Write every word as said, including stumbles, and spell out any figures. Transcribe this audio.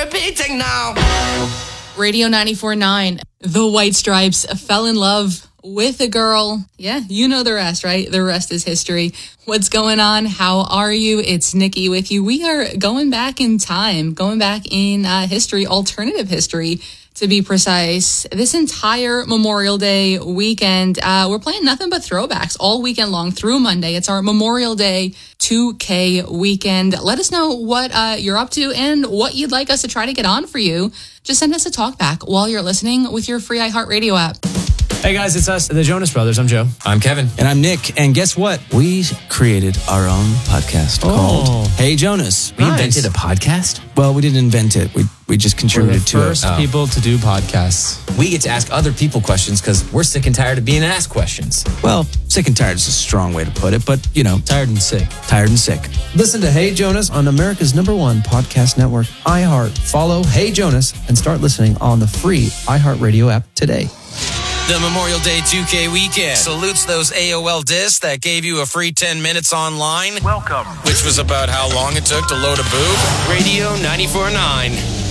repeating now. Radio ninety-four point nine, the White Stripes fell in love with a girl. Yeah, you know the rest, right? The rest is history. What's going on? How are you? It's Nikki with you. We are going back in time, going back in uh, history, alternative history, to be precise. This entire Memorial Day weekend, uh, we're playing nothing but throwbacks all weekend long through Monday. It's our Memorial Day two K weekend. Let us know what uh, you're up to and what you'd like us to try to get on for you. Just send us a talk back while you're listening with your free iHeartRadio app. Hey guys, it's us, the Jonas Brothers. I'm Joe. I'm Kevin. And I'm Nick. And guess what? We created our own podcast Oh. called Hey Jonas. We Nice. invented a podcast? Well, we didn't invent it. We we just We're the contributed to first it. Oh. people to do podcasts. We get to ask other people questions because we're sick and tired of being asked questions. Well, sick and tired is a strong way to put it, but, you know, Tired and sick. tired and sick. Listen to Hey Jonas on America's number one podcast network, iHeart. Follow Hey Jonas and start listening on the free iHeartRadio app today. The Memorial Day two K weekend salutes those A O L discs that gave you a free ten minutes online. Welcome. Which was about how long it took to load a boob. Radio ninety-four point nine.